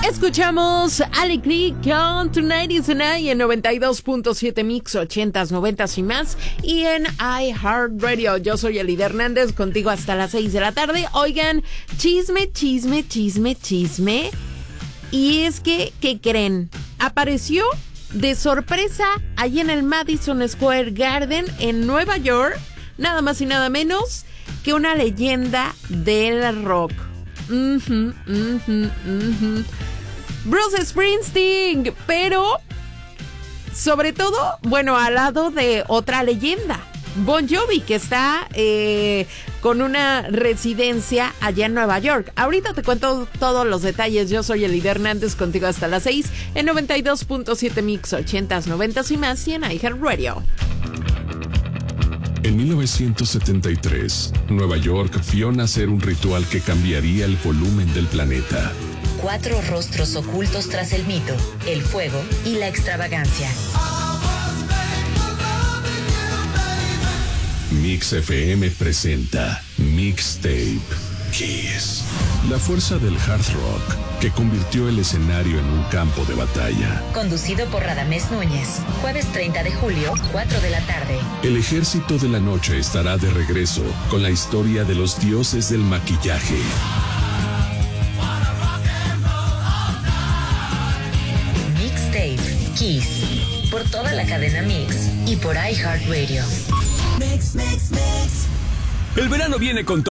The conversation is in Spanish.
Escuchamos Ali Creek con Tonight is the Night en 92.7 Mix, 80s, 90s y más. Y en iHeartRadio. Yo soy Elida Hernández, contigo hasta las 6 de la tarde. Oigan, chisme. Y es que, ¿qué creen? Apareció de sorpresa allí en el Madison Square Garden en Nueva York, nada más y nada menos que una leyenda del rock. Bruce Springsteen, pero sobre todo, bueno, al lado de otra leyenda, Bon Jovi, que está con una residencia allá en Nueva York. Ahorita te cuento todos los detalles. Yo soy Elida Hernández, contigo hasta las 6 en 92.7 Mix, 80s, 90s y más, y en iHeartRadio. En 1973, Nueva York vio nacer un ritual que cambiaría el volumen del planeta. 4 rostros ocultos tras el mito, el fuego y la extravagancia. Mix FM presenta Mixtape Kiss. La fuerza del hard rock que convirtió el escenario en un campo de batalla. Conducido por Radamés Núñez. Jueves 30 de julio, 4 de la tarde. El ejército de la noche estará de regreso con la historia de los dioses del maquillaje. Mixtape Kiss. Por toda la cadena Mix y por iHeartRadio. El verano viene con todo.